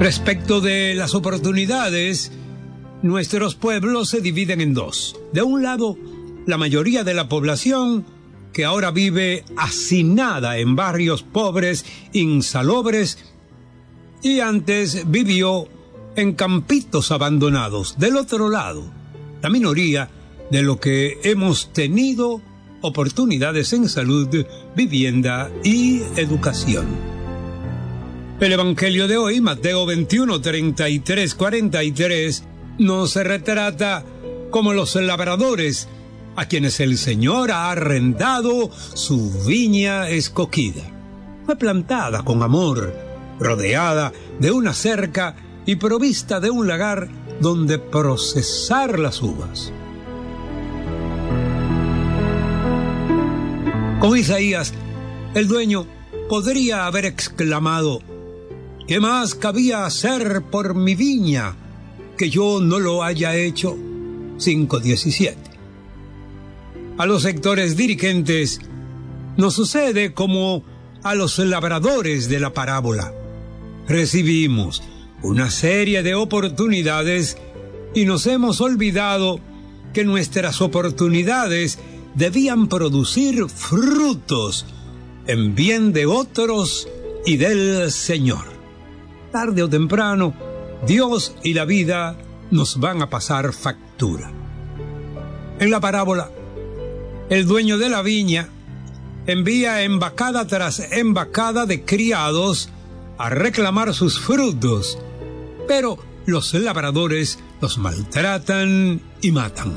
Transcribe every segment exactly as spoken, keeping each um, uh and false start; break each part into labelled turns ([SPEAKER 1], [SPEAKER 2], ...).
[SPEAKER 1] Respecto de las oportunidades, nuestros pueblos se dividen en dos. De un lado, la mayoría de la población que ahora vive hacinada en barrios pobres, insalubres, y antes vivió en campitos abandonados. Del otro lado, la minoría de lo que hemos tenido oportunidades en salud, vivienda y educación. El Evangelio de hoy, Mateo veintiuno, treinta y tres, cuarenta y tres, nos retrata como los labradores a quienes el Señor ha arrendado su viña escogida. Fue plantada con amor, rodeada de una cerca y provista de un lagar donde procesar las uvas. Como Isaías, el dueño podría haber exclamado: ¿qué más cabía hacer por mi viña que yo no lo haya hecho? cinco diecisiete. A los sectores dirigentes nos sucede como a los labradores de la parábola. Recibimos una serie de oportunidades y nos hemos olvidado que nuestras oportunidades debían producir frutos en bien de otros y del Señor. Tarde o temprano, Dios y la vida nos van a pasar factura. En la parábola, el dueño de la viña envía embacada tras embacada de criados a reclamar sus frutos, pero los labradores los maltratan y matan.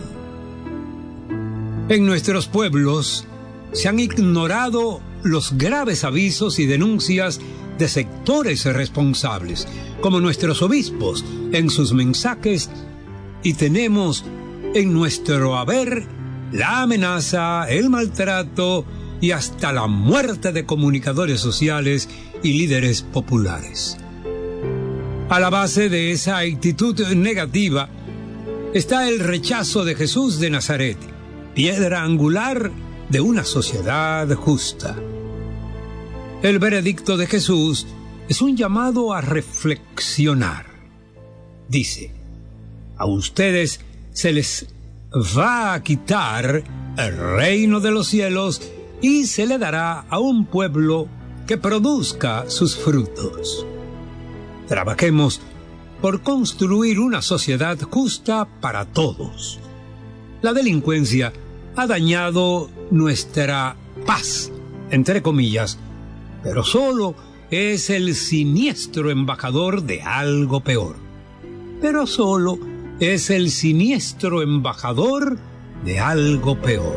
[SPEAKER 1] En nuestros pueblos se han ignorado los graves avisos y denuncias de sectores responsables, como nuestros obispos en sus mensajes, y tenemos en nuestro haber la amenaza, el maltrato y hasta la muerte de comunicadores sociales y líderes populares. A la base de esa actitud negativa está el rechazo de Jesús de Nazaret, piedra angular de una sociedad justa. El veredicto de Jesús es un llamado a reflexionar. Dice: a ustedes se les va a quitar el reino de los cielos y se le dará a un pueblo que produzca sus frutos. Trabajemos por construir una sociedad justa para todos. La delincuencia ha dañado nuestra paz, entre comillas, pero solo es el siniestro embajador de algo peor. Pero solo es el siniestro embajador de algo peor.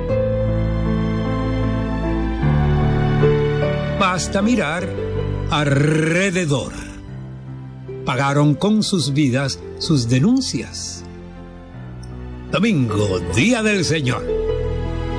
[SPEAKER 1] Basta mirar alrededor. Pagaron con sus vidas sus denuncias. Domingo, Día del Señor.